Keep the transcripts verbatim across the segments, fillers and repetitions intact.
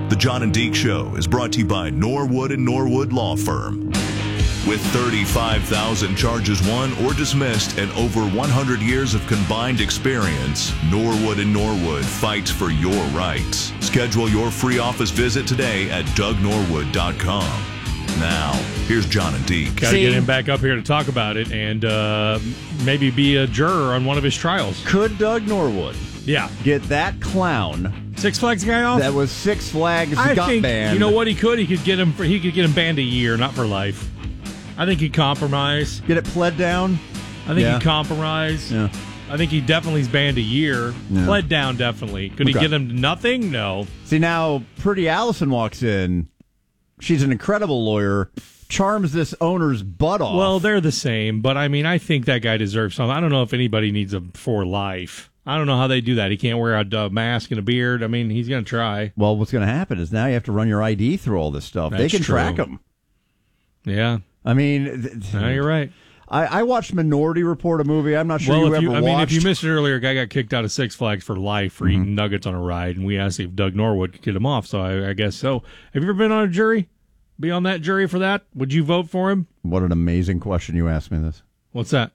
The John and Deke Show is brought to you by Norwood and Norwood Law Firm. With thirty-five thousand charges won or dismissed and over one hundred years of combined experience, Norwood and Norwood fights for your rights. Schedule your free office visit today at doug norwood dot com. Now, here's John and Deke. Got to get him back up here to talk about it and uh, maybe be a juror on one of his trials. Could Doug Norwood Yeah. get that clown Six Flags guy off? that was Six Flags I got think, banned? you know what he could? He could get him for, he could get him banned a year, not for life. I think he'd compromise. Get it pled down? I think Yeah. he'd compromise. Yeah. I think he definitely's banned a year. Yeah. Pled down, definitely. Could he Okay. get him to nothing? No. See, now, Pretty Allison walks in. She's an incredible lawyer. Charms this owner's butt off. Well, they're the same, but I mean, I think that guy deserves something. I don't know if anybody needs him for life. I don't know how they do that. He can't wear a uh, mask and a beard. I mean, he's going to try. Well, what's going to happen is now you have to run your I D through all this stuff. That's they can true. track him. Yeah. I mean, th- No, you're right. I, I watched Minority Report, a movie I'm not sure Well, you if you, ever I mean, watched. if you missed it earlier, a guy got kicked out of Six Flags for life for Mm-hmm. eating nuggets on a ride, and we asked if Doug Norwood could get him off. So I, I guess so. Have you ever been on a jury? Be on that jury for that? Would you vote for him? What an amazing question you asked me this. What's that?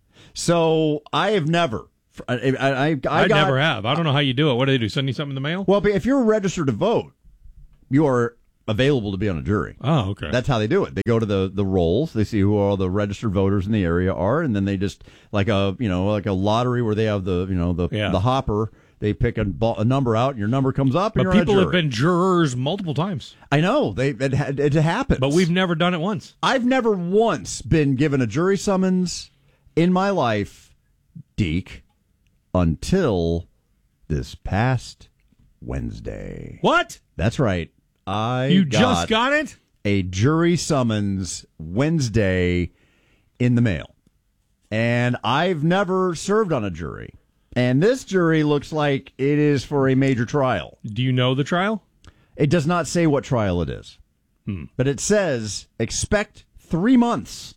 So I have never. I, I, I, I I got, never have. I don't know how you do it. What do they do? Send you something in the mail? Well, but if you're registered to vote, you are available to be on a jury. Oh, okay. That's how they do it. They go to the, the rolls, they see who all the registered voters in the area are, and then they just like a you know like a lottery where they have the you know the Yeah. the hopper. They pick a, bu- a number out, and your number comes up, and but you're people on a have jury. been jurors multiple times, I know they it, ha- it happens, but we've never done it once. I've never once been given a jury summons in my life, Deke, until this past Wednesday. What? That's right. I You got just got it? a jury summons Wednesday in the mail. And I've never served on a jury. And this jury looks like it is for a major trial. Do you know the trial? It does not say what trial it is. Hmm. But it says expect three months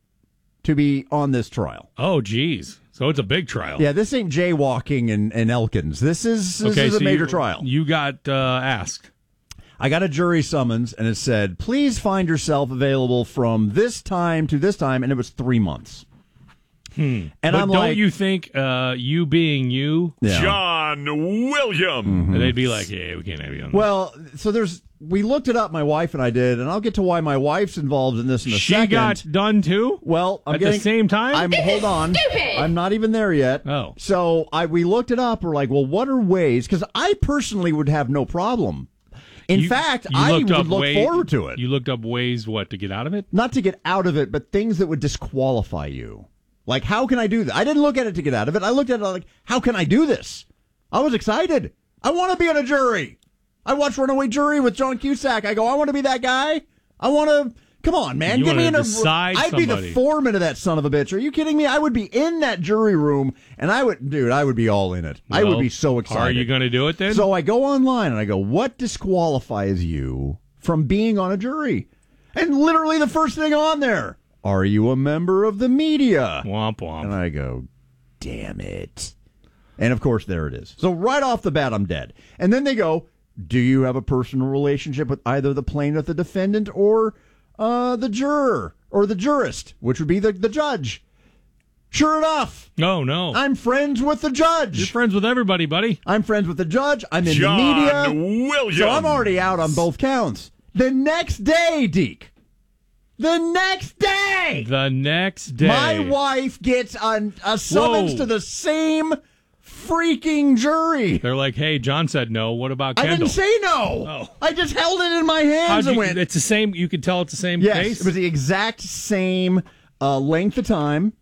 to be on this trial. Oh, geez. So it's a big trial. Yeah, this ain't jaywalking and, and Elkins. This is this okay, is a so major you, trial. You got uh, asked. I got a jury summons, and it said, please find yourself available from this time to this time, and it was three months. Hmm. And but I'm don't like, you think uh, you being you, Yeah. John William. Mm-hmm. they'd be like, yeah, we can't have you on this. Well, so there's, we looked it up, my wife and I did, and I'll get to why my wife's involved in this in a She second. got done too? Well, I'm At getting, the same time? I'm hold on. I'm not even there yet. Oh. So I we looked it up. We're like, well, what are ways? Because I personally would have no problem. In You- fact, you I looked would up look way- forward to it. You looked up ways, what, to get out of it? Not to get out of it, but things that would disqualify you. Like, how can I do that? I didn't look at it to get out of it. I looked at it like, how can I do this? I was excited. I want to be on a jury. I watched Runaway Jury with John Cusack. I go, I want to be that guy. I want to. Come on, man. You Get me wanna in a. decide I'd be the somebody. foreman of that son of a bitch. Are you kidding me? I would be in that jury room, and I would, dude. I would be all in it. I would Well, be so excited. Are you going to do it then? So I go online and I go, what disqualifies you from being on a jury? And literally the first thing on there, are you a member of the media? Womp womp. And I go, damn it. And of course, there it is. So right off the bat, I'm dead. And then they go, do you have a personal relationship with either the plaintiff, the defendant, or uh, the juror, or the jurist, which would be the, the judge? Sure enough, No, no. I'm friends with the judge. You're friends with everybody, buddy. I'm friends with the judge. I'm in John the media. Williams. So I'm already out on both counts. The next day, Deke. The next day. The next day. My wife gets a, a summons Whoa. to the same freaking jury. They're like, hey, John said no. What about I Kendall? didn't say no. Oh. I just held it in my hands How'd and you, went. it's the same. You could tell it's the same Yes, case. it was the exact same uh, length of time,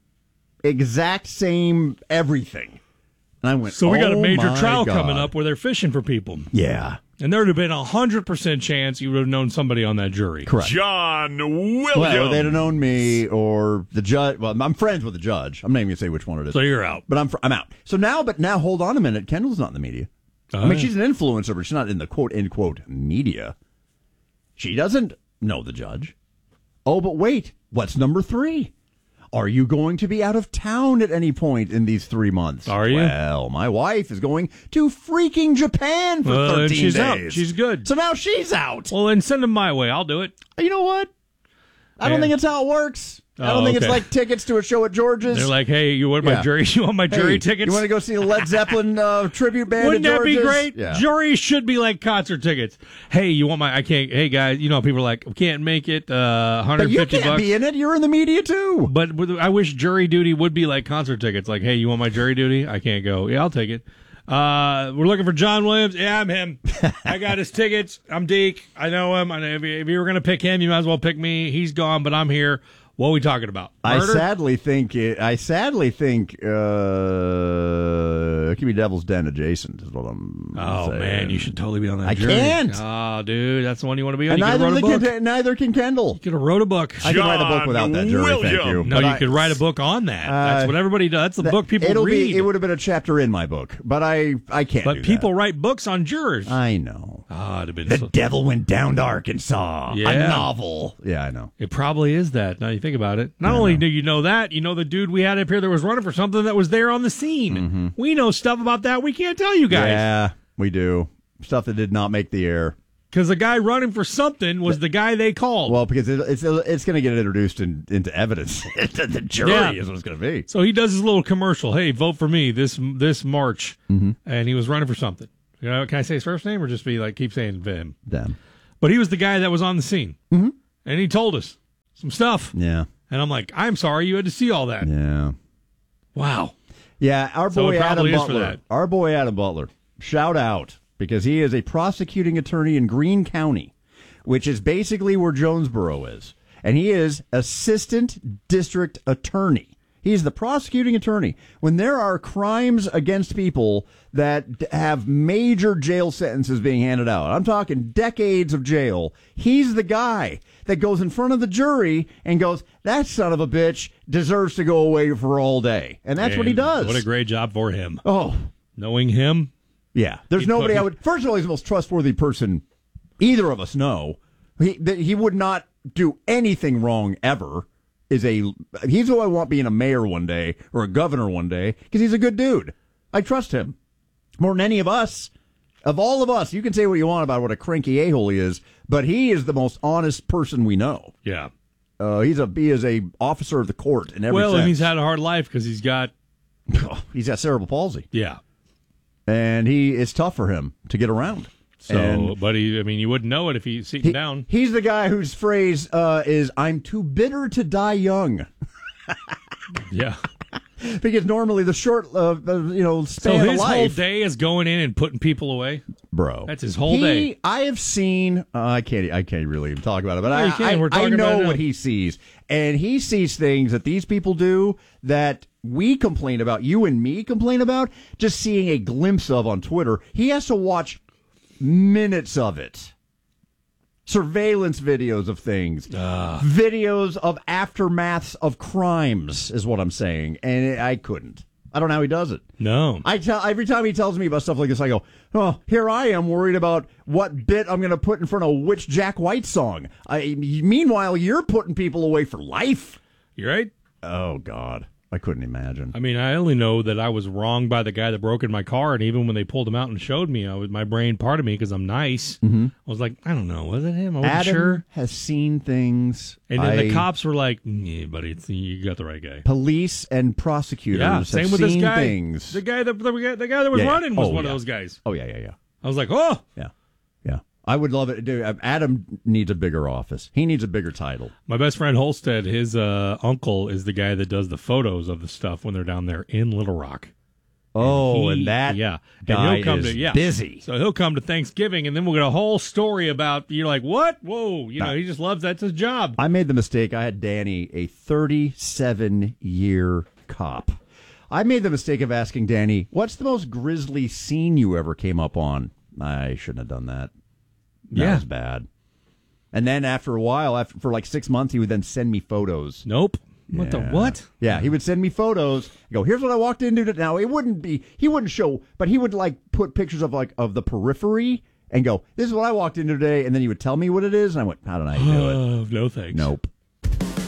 exact same everything. And I went, so we got a "Oh major my trial God." coming up where they're fishing for people. Yeah, And there would have been a hundred percent chance you would have known somebody on that jury. correct. John William. Well, they'd have known me or the judge. Well, I'm friends with the judge. I'm not even going to say which one it is. So you're out. But I'm fr- I'm out. So now, but now, hold on a minute. Kendall's not in the media. I mean, she's an influencer, but she's not in the quote unquote media. She doesn't know the judge. Oh, but wait, what's number three? Are you going to be out of town at any point in these three months? Are you? Well, my wife is going to freaking Japan for Well, then thirteen she's days. out. She's good. So now she's out. Well, then send them my way. I'll do it. You know what? I don't Yeah. think it's how it works. I don't Oh, think it's okay. like tickets to a show at George's. They're like, hey, you want my Yeah. jury? You want my jury Hey, tickets? You want to go see the Led Zeppelin uh, tribute band Wouldn't at that be George's? great? Yeah. Juries should be like concert tickets. Hey, you want my? I can't. Hey guys, you know people are like, can't make it. Uh, one But hundred you fifty can't bucks. be in it. You're in the media too. But with- I wish jury duty would be like concert tickets. Like, hey, you want my jury duty? I can't go. Yeah, I'll take it. Uh, we're looking for John Williams. Yeah, I'm him. I got his tickets. I'm Deke. I know him. And if you, if you were going to pick him, you might as well pick me. He's gone, but I'm here. What are we talking about? Murder? I sadly think it, I sadly think uh, it could be Devil's Den adjacent. Is what I'm. Oh saying. man, you should totally be on that. I jury. can't. Oh, dude, that's the one you want to be on. And You could have neither, wrote a the book. can, neither can Kendall. You could have wrote a book. I can write a book without that jury. Thank you. William. No, But you I- could write a book on that. That's Uh, what everybody does. That's the that- book people it'll read. Be, it would have been a chapter in my book, but I I can't. but do people that. write books on jurors. I know. Ah, it'd have been The so- Devil Went Down to Arkansas. Yeah. A novel. Yeah, I know. It probably is that. Now you think about it. Not only do you know that, you know the dude we had up here that was running for something that was there on the scene. We know stuff about that we can't tell you guys. Yeah, we do. Stuff that did not make the air. Because the guy running for something was the guy they called. Well, because it, it's it's going to get introduced in, into evidence. The jury Yeah. is what it's going to be. So he does his little commercial. Hey, vote for me this this March. Mm-hmm. And he was running for something. You know, can I say his first name or just be like keep saying him? Them. But he was the guy that was on the scene. Mm-hmm. And he told us some stuff. Yeah. And I'm like, I'm sorry you had to see all that. Yeah. Wow. Yeah, our So boy it Adam probably is for Butler. that. Our boy Adam Butler. Shout out because he is a prosecuting attorney in Greene County, which is basically where Jonesboro is. And he is assistant district attorney. He's the prosecuting attorney. When there are crimes against people that d- have major jail sentences being handed out, I'm talking decades of jail, he's the guy that goes in front of the jury and goes, that son of a bitch deserves to go away for all day. And that's what he And does. What a great job for him. Oh, Knowing him. yeah. There's He'd nobody put- I would. First of all, he's the most trustworthy person either of us know. He that he would not do anything wrong ever. Is a he's who I want being a mayor one day or a governor one day because he's a good dude. I trust him more than any of us. Of all of us, you can say what you want about what a cranky a-hole he is, but he is the most honest person we know. Yeah. Uh, he's a he is a officer of the court in every Well, and sense. he's had a hard life because he's got, he's got cerebral palsy, yeah. and he it's tough for him to get around. So, And- but he, I mean, you wouldn't know it if he's sitting He- down. He's the guy whose phrase uh, is "I'm too bitter to die young," Yeah. because normally the short, uh, uh, you know, So span of his whole life, day is going in and putting people away. bro. That's his whole he, day. I have seen. Uh, I can't. I can't really even talk about it, but No, I, you can. I, We're I talking about it know now. what he sees, and he sees things that these people do that we complain about. You and me complain about. Just seeing a glimpse of on Twitter, he has to watch minutes of it. Surveillance videos of things, videos of aftermaths of crimes is what I'm saying, and I couldn't. I don't know how he does it. No. I tell every time he tells me about stuff like this, I go, "Oh, here I am worried about what bit I'm going to put in front of which Jack White song." I, meanwhile, you're putting people away for life. You're right. Oh God, I couldn't imagine. I mean, I only know that I was wrong by the guy that broke in my car, and even when they pulled him out and showed me, I was my brain part of me because I'm nice. Mm-hmm. I was like, I don't know, was it him? I wasn't Adam sure. has seen things. And then I- the cops were like, "Yeah, buddy, it's, you got the right guy." police and prosecutors, Yeah, have same with this seen guy. things. The guy that the, guy- the guy that was Yeah, yeah. running was Oh, one yeah. of those guys. Oh yeah, yeah, yeah, I was like, oh, yeah, yeah. I would love it. Dude, Adam needs a bigger office. He needs a bigger title. my best friend Holstead, his uh, uncle is the guy that does the photos of the stuff when they're down there in Little Rock. Oh, He- and that yeah, guy and he'll come is to yeah busy. So he'll come to Thanksgiving, and then we'll get a whole story about you're like, what? Whoa, you know, Nah. he just loves that's his job. I made the mistake. I had Danny, a thirty-seven year cop. I made the mistake of asking Danny, "What's the most grisly scene you ever came up on?" I shouldn't have done that. That Yeah. was bad. And then after a while, after for like six months, he would then send me photos. Nope. What the Yeah. what? Yeah, he would send me photos. Go, here's what I walked into. To, now it wouldn't be. He wouldn't show, but he would like put pictures of like of the periphery and go, "This is what I walked into today." And then he would tell me what it is, and I went, "How did I do it?" Oh, no thanks. Nope.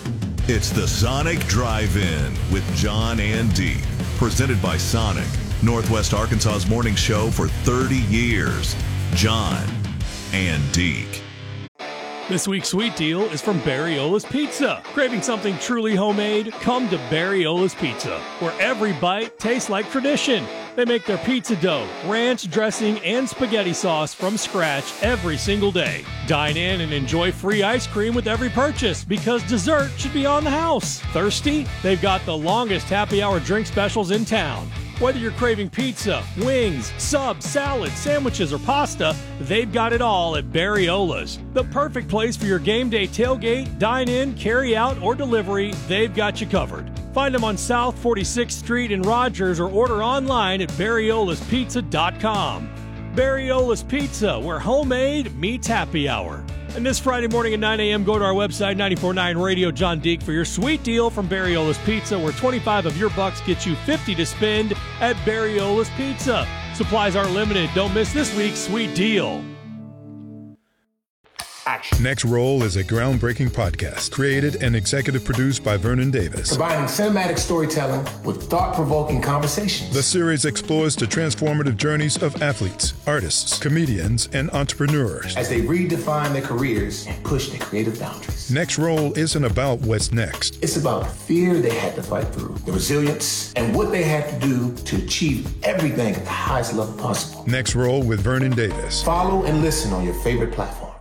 It's the Sonic Drive-In with John and Deke, presented by Sonic, Northwest Arkansas's morning show for thirty years. John and Deke. This week's sweet deal is from Barriola's Pizza. Craving something truly homemade? Come to Barriola's Pizza, where every bite tastes like tradition. They make their pizza dough, ranch dressing, and spaghetti sauce from scratch every single day. Dine in and enjoy free ice cream with every purchase because dessert should be on the house. Thirsty? They've got the longest happy hour drink specials in town. Whether you're craving pizza, wings, subs, salad, sandwiches, or pasta, they've got it all at Barriola's. The perfect place for your game day tailgate, dine-in, carry-out, or delivery, they've got you covered. Find them on South forty-sixth Street in Rogers or order online at barriolas pizza dot com. Barriola's Pizza, where homemade meets happy hour. And this Friday morning at nine a.m., go to our website, nine four nine Radio John Deke, for your sweet deal from Barriola's Pizza, where twenty-five of your bucks gets you fifty to spend at Barriola's Pizza. Supplies are limited. Don't miss this week's sweet deal. Action. Next Roll is a groundbreaking podcast created and executive produced by Vernon Davis. Combining cinematic storytelling with thought-provoking conversations. The series explores the transformative journeys of athletes, artists, comedians, and entrepreneurs as they redefine their careers and push their creative boundaries. Next Roll isn't about what's next. It's about the fear they had to fight through, the resilience, and what they had to do to achieve everything at the highest level possible. Next Roll with Vernon Davis. Follow and listen on your favorite platform.